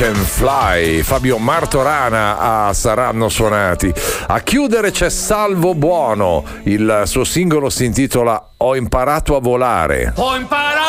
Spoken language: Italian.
Can Fly. Fabio Martorana saranno suonati. A chiudere c'è Salvo Buono, il suo singolo si intitola Ho imparato a volare. Ho imparato